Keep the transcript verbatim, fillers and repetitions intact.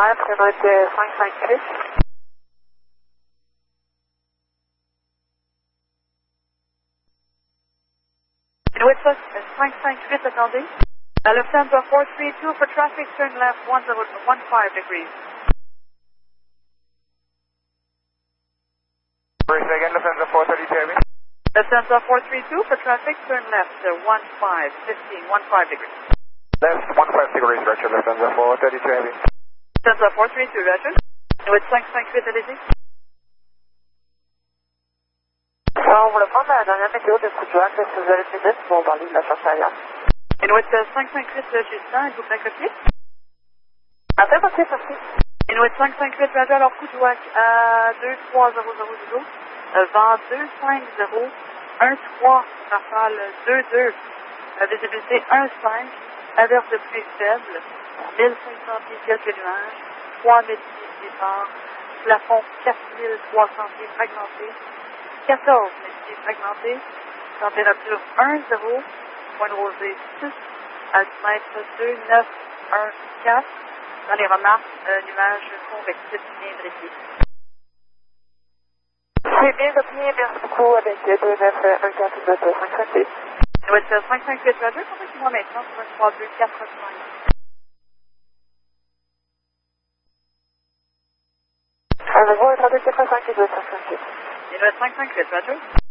five, Inuit cinq cinq huit. Inuit cinq cinq huit, attendez. Uh, Lufthansa four three two for traffic, turn left one zero one five degrees. Sorry, say again, Lufthansa four three two, Heavy. Lufthansa four three two for traffic, turn left uh, one five, fifteen, one five degrees. Left one five degrees, Roger, Lufthansa four three two, Heavy. Lufthansa four three two, Roger. Inuit cinq cinq huit, allez-y. On voulait prendre la dernière météo de Coudouac, est-ce que vous avez une minute pour parler de la chercher ailleurs? Inuit cinq cinq huit, Justin, êtes-vous prêt à copier? Après, merci, merci. Inuit cinq cinq huit, Roger, alors Coudouac à deux trois zéro zéro zéro, euh, vent deux cinq zéro, un trois, rafale deux deux, euh, visibilité un cinq, averse de pluie faible, mille cinq cents pieds, quelques nuages, trois mille pieds départ, plafond quatre mille trois cents pieds fragmenté, quatorze mille pieds fragmenté, température un zéro, point de rosée six, altimètre deux neuf un quatre, dans les remarques, euh, nuages convectifs bien dressés. C'est bien copié, merci beaucoup avec deux neuf un quatre Inuit cinq cinq huit. Inuit cinq cinq huit, Roger, contactez-moi maintenant sur un trois deux quatre cinq. Un zéro trois deux quatre cinq Inuit cinq cinq huit. Inuit cinq cinq huit, Roger.